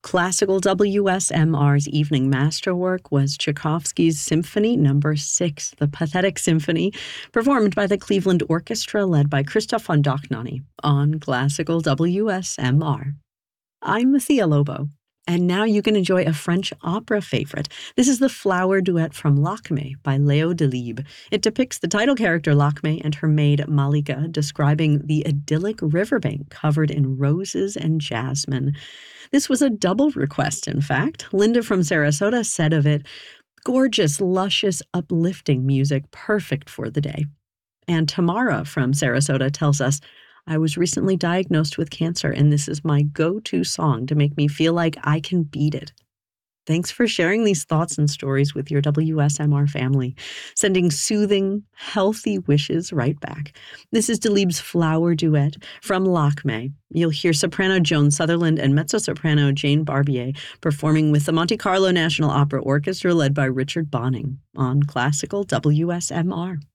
Classical WSMR's evening masterwork was Tchaikovsky's Symphony No. 6, the Pathetic Symphony, performed by the Cleveland Orchestra led by Christoph von Dohnanyi on Classical WSMR. I'm Thea Lobo, and now you can enjoy a French opera favorite. This is the Flower Duet from Lakmé by Léo Delibes. It depicts the title character Lakmé and her maid Malika describing the idyllic riverbank covered in roses and jasmine. This was a double request, in fact. Linda from Sarasota said of it, "Gorgeous, luscious, uplifting music, perfect for the day." And Tamara from Sarasota tells us, "I was recently diagnosed with cancer, and this is my go-to song to make me feel like I can beat it." Thanks for sharing these thoughts and stories with your WSMR family, sending soothing, healthy wishes right back. This is Delibes' Flower Duet from Lakmé. You'll hear soprano Joan Sutherland and mezzo-soprano Jane Barbier performing with the Monte Carlo National Opera Orchestra led by Richard Bonning on Classical WSMR.